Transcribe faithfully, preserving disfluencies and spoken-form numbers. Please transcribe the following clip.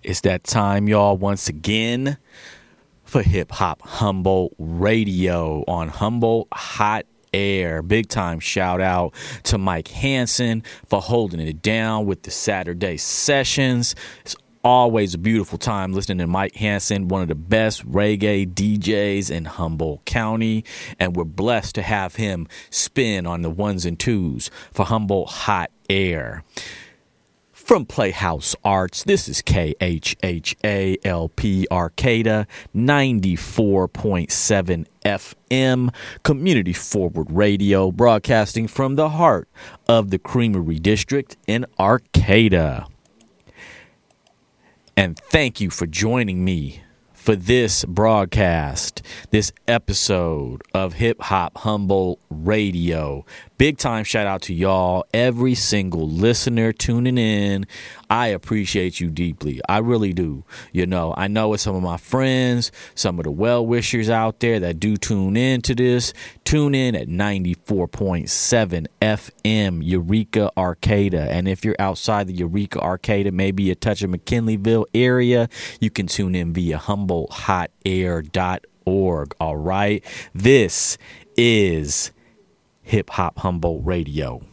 It's that time, y'all, once again for Hip Hop Humboldt Radio on Humboldt Hot Air. Big time shout out to Mike Hansen for holding it down with the Saturday sessions. It's always a beautiful time listening to Mike Hansen, one of the best reggae D Js in Humboldt County, and we're blessed to have him spin on the ones and twos for Humboldt Hot Air. From Playhouse Arts, this is K H H A L P Arcata, ninety-four point seven F M, Community Forward Radio, broadcasting from the heart of the Creamery District in Arcata. And thank you for joining me for this broadcast, this episode of Hip Hop Humboldt Radio. Big time shout out to y'all, every single listener tuning in. I appreciate you deeply. I really do. You know, I know it's some of my friends, some of the well-wishers out there that do tune in to this. Tune in at ninety-four point seven F M, Eureka, Arcata. And if you're outside the Eureka, Arcata, maybe a touch of McKinleyville area, you can tune in via humboldt hot air dot org. All right. This is Hip Hop Humboldt Radio.